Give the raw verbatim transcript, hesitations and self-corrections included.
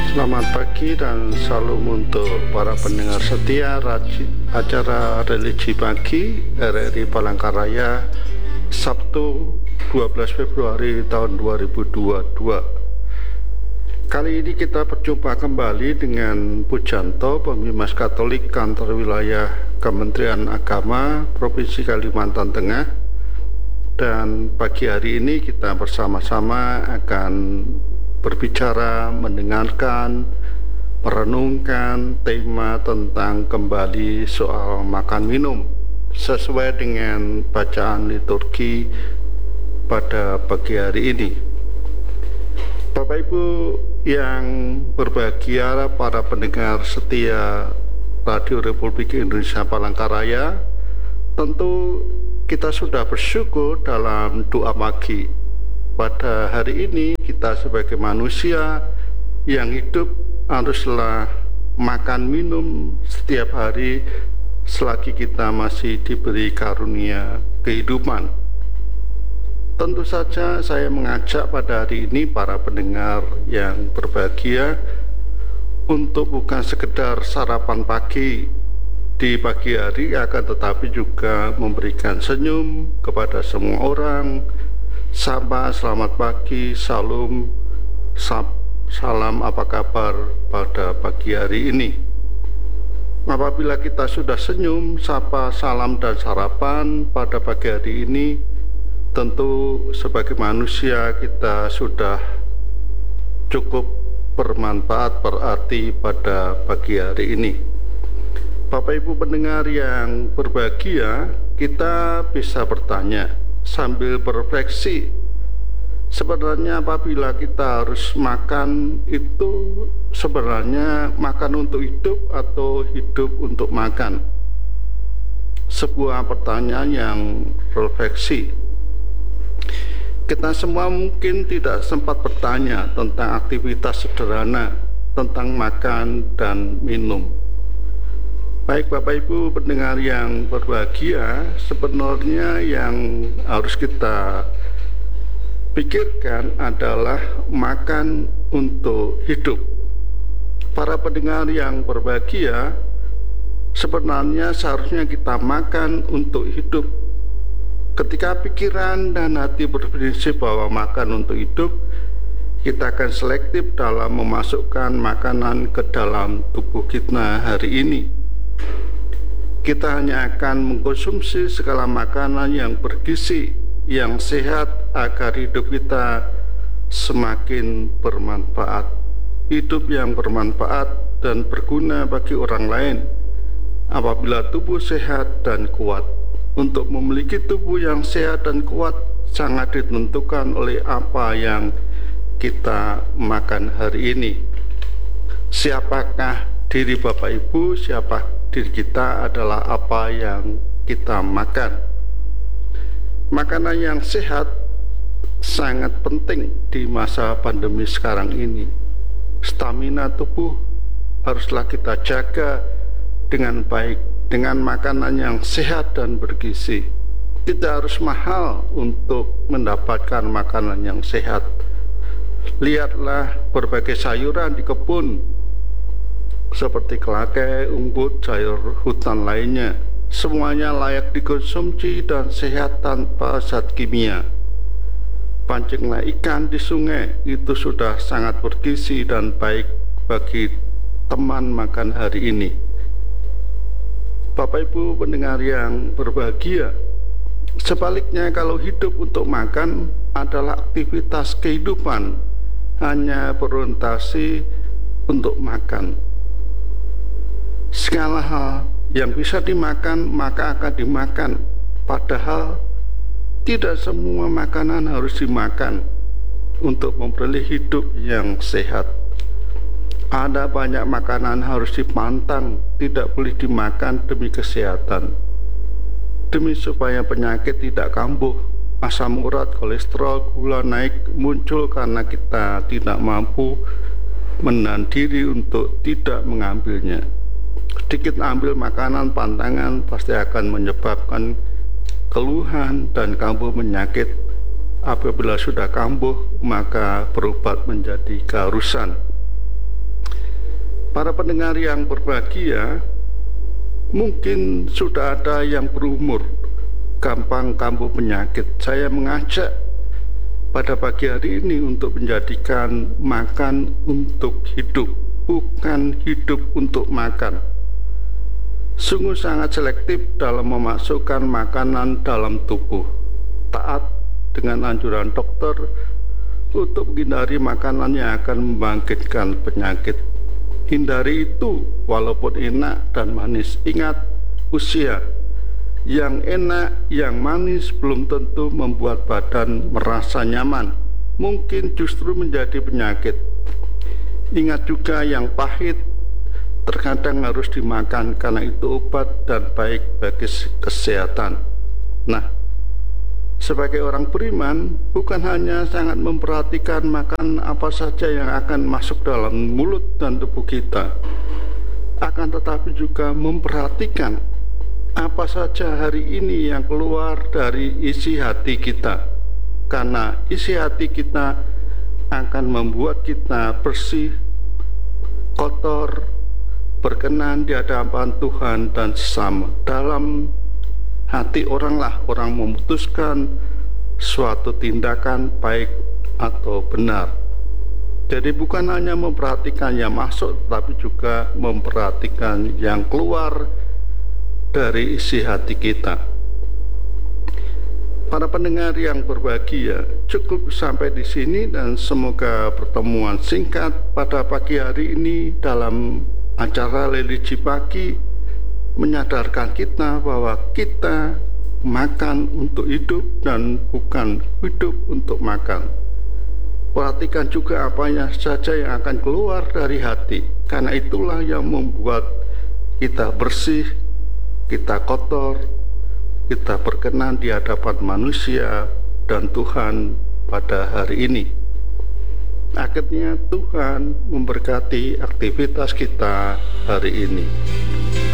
Selamat pagi dan salam untuk para pendengar setia raji, acara religi pagi R R I Palangkaraya Sabtu dua belas Februari tahun dua ribu dua puluh dua. Kali ini kita berjumpa kembali dengan Pujanto, Pembimas Katolik Kantor Wilayah Kementerian Agama Provinsi Kalimantan Tengah. Dan pagi hari ini kita bersama-sama akan berbicara, mendengarkan, merenungkan tema tentang kembali soal makan minum sesuai dengan bacaan liturgi pada pagi hari ini. Bapak Ibu yang berbahagia, para pendengar setia Radio Republik Indonesia Palangkaraya, tentu kita sudah bersyukur dalam doa pagi. Pada hari ini kita sebagai manusia yang hidup haruslah makan minum setiap hari selagi kita masih diberi karunia kehidupan. Tentu saja saya mengajak pada hari ini para pendengar yang berbahagia untuk bukan sekedar sarapan pagi di pagi hari, akan tetapi juga memberikan senyum kepada semua orang. Sapa, selamat pagi, salam, sab, salam apa kabar pada pagi hari ini. Apabila kita sudah senyum, sapa, salam, dan sarapan pada pagi hari ini, tentu sebagai manusia kita sudah cukup bermanfaat, berarti pada pagi hari ini. Bapak Ibu pendengar yang berbahagia, kita bisa bertanya sambil berefleksi, sebenarnya apabila kita harus makan itu sebenarnya makan untuk hidup atau hidup untuk makan? Sebuah pertanyaan yang refleksi. Kita semua mungkin tidak sempat bertanya tentang aktivitas sederhana tentang makan dan minum. Baik Bapak Ibu pendengar yang berbahagia, sebenarnya yang harus kita pikirkan adalah makan untuk hidup. Para pendengar yang berbahagia, sebenarnya seharusnya kita makan untuk hidup. Ketika pikiran dan hati berprinsip bahwa makan untuk hidup, kita akan selektif dalam memasukkan makanan ke dalam tubuh kita hari ini. Kita hanya akan mengkonsumsi segala makanan yang bergizi, yang sehat, agar hidup kita semakin bermanfaat. Hidup yang bermanfaat dan berguna bagi orang lain. Apabila tubuh sehat dan kuat, untuk memiliki tubuh yang sehat dan kuat sangat ditentukan oleh apa yang kita makan hari ini. Siapakah diri Bapak Ibu, siapa diri kita adalah apa yang kita makan. Makanan yang sehat sangat penting di masa pandemi sekarang ini. Stamina tubuh haruslah kita jaga dengan baik, dengan makanan yang sehat dan bergizi. Tidak harus mahal untuk mendapatkan makanan yang sehat. Lihatlah berbagai sayuran di kebun, seperti kelakeh, umbut, sayur hutan lainnya. Semuanya layak dikonsumsi dan sehat tanpa zat kimia. Pancinglah ikan di sungai, itu sudah sangat bergizi dan baik bagi teman makan hari ini. Bapak Ibu pendengar yang berbahagia, sebaliknya kalau hidup untuk makan adalah aktivitas kehidupan, hanya berorientasi untuk makan. Segala hal yang bisa dimakan maka akan dimakan, padahal tidak semua makanan harus dimakan untuk memperoleh hidup yang sehat. Ada banyak makanan harus dipantang, tidak boleh dimakan demi kesehatan, demi supaya penyakit tidak kambuh. Asam urat, kolesterol, gula naik muncul karena kita tidak mampu menahan diri untuk tidak mengambilnya. Sedikit ambil makanan pantangan pasti akan menyebabkan keluhan dan kambuh penyakit. Apabila sudah kambuh, maka berobat menjadi keharusan. Para pendengar yang berbahagia, mungkin sudah ada yang berumur gampang kambuh penyakit. Saya mengajak pada pagi hari ini untuk menjadikan makan untuk hidup, bukan hidup untuk makan. Sungguh sangat selektif dalam memasukkan makanan dalam tubuh. Taat dengan anjuran dokter untuk menghindari makanan yang akan membangkitkan penyakit. Hindari itu walaupun enak dan manis. Ingat, usia yang enak, yang manis belum tentu membuat badan merasa nyaman. Mungkin justru menjadi penyakit. Ingat juga, yang pahit terkadang harus dimakan karena itu obat dan baik bagi kesehatan. Nah, sebagai orang beriman, bukan hanya sangat memperhatikan makan apa saja yang akan masuk dalam mulut dan tubuh kita, akan tetapi juga memperhatikan apa saja hari ini yang keluar dari isi hati kita, karena isi hati kita akan membuat kita bersih, kotor, berkenan di hadapan Tuhan dan sesama. Dalam hati oranglah orang memutuskan suatu tindakan baik atau benar. Jadi bukan hanya memperhatikan yang masuk, tapi juga memperhatikan yang keluar dari isi hati kita. Para pendengar yang berbahagia, cukup sampai di sini dan semoga pertemuan singkat pada pagi hari ini dalam acara Religi Pagi menyadarkan kita bahwa kita makan untuk hidup dan bukan hidup untuk makan. Perhatikan juga apa yang saja yang akan keluar dari hati, karena itulah yang membuat kita bersih, kita kotor, kita berkenan di hadapan manusia dan Tuhan pada hari ini. Akhirnya Tuhan memberkati aktivitas kita hari ini.